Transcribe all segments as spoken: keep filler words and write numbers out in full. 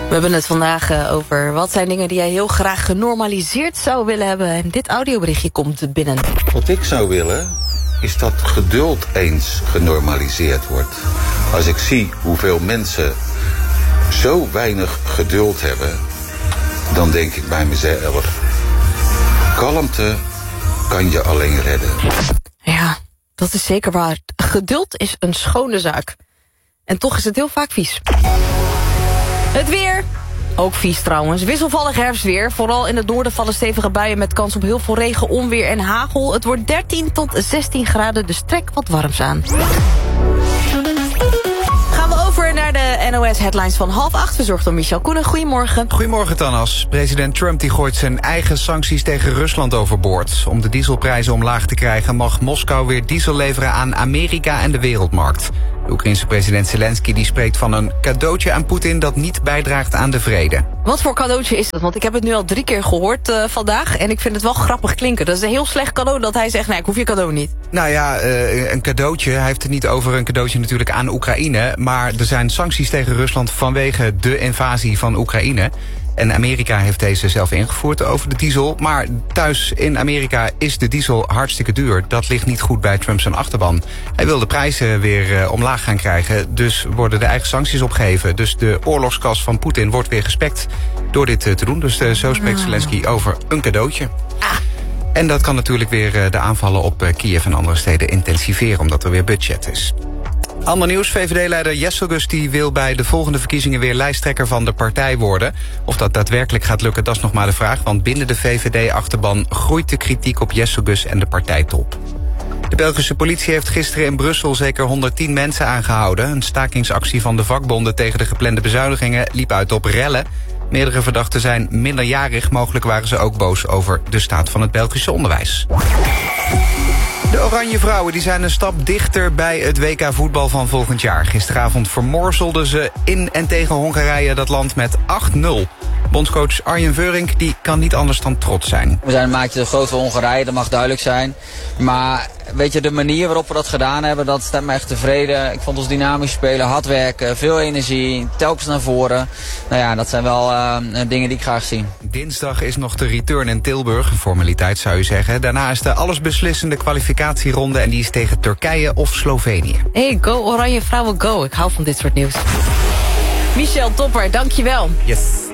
We hebben het vandaag uh, over wat zijn dingen die jij heel graag genormaliseerd zou willen hebben. En dit audioberichtje komt binnen. Wat ik zou willen is dat geduld eens genormaliseerd wordt. Als ik zie hoeveel mensen zo weinig geduld hebben, dan denk ik bij mezelf, kalmte kan je alleen redden. Ja, dat is zeker waar. Geduld is een schone zaak. En toch is het heel vaak vies. Het weer. Ook vies trouwens. Wisselvallig herfstweer. Vooral in het noorden vallen stevige buien met kans op heel veel regen, onweer en hagel. Het wordt dertien tot zestien graden, dus trek wat warms aan. Gaan we over naar de N O S-headlines van half acht. Verzorgd door Michel Koenen. Goedemorgen. Goedemorgen, Tannas. President Trump die gooit zijn eigen sancties tegen Rusland overboord. Om de dieselprijzen omlaag te krijgen mag Moskou weer diesel leveren aan Amerika en de wereldmarkt. De Oekraïense president Zelensky die spreekt van een cadeautje aan Poetin dat niet bijdraagt aan de vrede. Wat voor cadeautje is dat? Want ik heb het nu al drie keer gehoord uh, vandaag. En ik vind het wel grappig klinken. Dat is een heel slecht cadeau dat hij zegt, nee, ik hoef je cadeau niet. Nou ja, uh, een cadeautje. Hij heeft het niet over een cadeautje natuurlijk aan Oekraïne. Maar er zijn sancties tegen Rusland vanwege de invasie van Oekraïne. En Amerika heeft deze zelf ingevoerd over de diesel. Maar thuis in Amerika is de diesel hartstikke duur. Dat ligt niet goed bij Trump zijn achterban. Hij wil de prijzen weer uh, omlaag gaan krijgen. Dus worden de eigen sancties opgeheven. Dus de oorlogskas van Poetin wordt weer gespekt door dit uh, te doen. Dus uh, zo spreekt Zelensky over een cadeautje. Ah. En dat kan natuurlijk weer uh, de aanvallen op uh, Kiev en andere steden intensiveren, omdat er weer budget is. Ander nieuws, V V D-leider Jesselgus die wil bij de volgende verkiezingen weer lijsttrekker van de partij worden. Of dat daadwerkelijk gaat lukken, dat is nog maar de vraag. Want binnen de V V D-achterban groeit de kritiek op Jesselgus en de partijtop. De Belgische politie heeft gisteren in Brussel zeker honderdtien mensen aangehouden. Een stakingsactie van de vakbonden tegen de geplande bezuinigingen liep uit op rellen. Meerdere verdachten zijn minderjarig. Mogelijk waren ze ook boos over de staat van het Belgische onderwijs. De Oranje Vrouwen die zijn een stap dichter bij het W K voetbal van volgend jaar. Gisteravond vermorzelden ze in en tegen Hongarije dat land met acht nul. Bondscoach Arjen Veurink die kan niet anders dan trots zijn. We zijn een maatje te groot voor Hongarije, dat mag duidelijk zijn. Maar weet je, de manier waarop we dat gedaan hebben, dat stemt me echt tevreden. Ik vond ons dynamisch spelen, hard werken, veel energie, telkens naar voren. Nou ja, dat zijn wel uh, dingen die ik graag zie. Dinsdag is nog de return in Tilburg, een formaliteit zou je zeggen. Daarna is de allesbeslissende kwalificatieronde en die is tegen Turkije of Slovenië. Hey, go Oranje Vrouwen, go. Ik hou van dit soort nieuws. Michel, topper, dankjewel. Yes.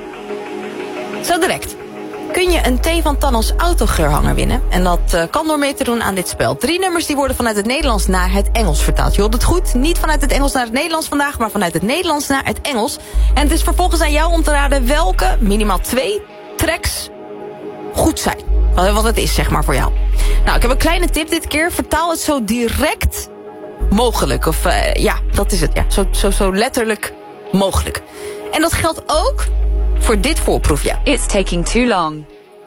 Zo direct. Kun je een thee van Tannos autogeurhanger winnen. En dat uh, kan door mee te doen aan dit spel. Drie nummers die worden vanuit het Nederlands naar het Engels vertaald. Je hoort het goed, niet vanuit het Engels naar het Nederlands vandaag, maar vanuit het Nederlands naar het Engels. En het is vervolgens aan jou om te raden welke, minimaal twee, tracks goed zijn. Wat het is, zeg maar, voor jou. Nou, ik heb een kleine tip dit keer. Vertaal het zo direct mogelijk. Of uh, ja, dat is het. Ja, zo, zo, zo letterlijk mogelijk. En dat geldt ook voor dit voorproefje. It's taking too long.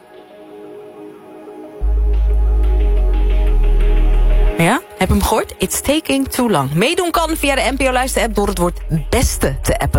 Ja, heb je hem gehoord? It's taking too long. Meedoen kan via de N P O Luister-app door het woord beste te appen.